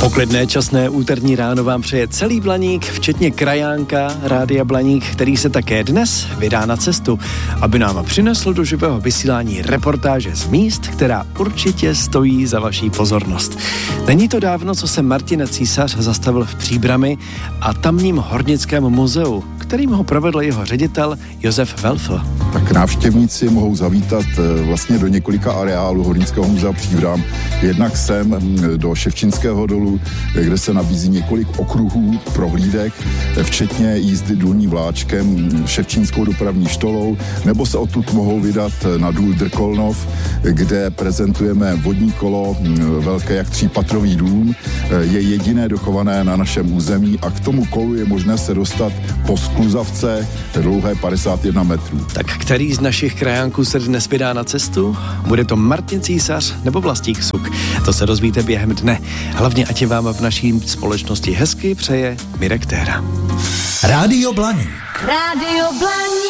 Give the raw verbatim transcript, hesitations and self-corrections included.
Poklidné časné úterní ráno vám přeje celý Blaník, včetně krajánka Rádia Blaník, který se také dnes vydá na cestu, aby nám přinesl do živého vysílání reportáže z míst, která určitě stojí za vaší pozornost. Není to dávno, co se Martin Císař zastavil v Příbrami a tamním hornickém muzeu, kterým ho provedl jeho ředitel Josef Welfl. Tak návštěvníci mohou zavítat vlastně do několika areálů Hornického muzea Příbram. Jednak sem do Ševčínského dolu, kde se nabízí několik okruhů prohlídek, včetně jízdy důlním vláčkem, Ševčínskou dopravní štolou, nebo se odtud mohou vydat na důl Drkolnov, kde prezentujeme vodní kolo, velké jak třípatrový dům, je jediné dochované na našem území a k tomu kolu je možné se dostat po skluzavce dlouhé padesát jedna metrů. Tak který z našich krajánků se dnes vydá na cestu? Bude to Martin Císař nebo Vlastík Suk? To se dozvíte během dne. Hlavně ať je vám v naší společnosti hezky přeje Mirek Téra. Rádio Blaník. Rádio Blaník.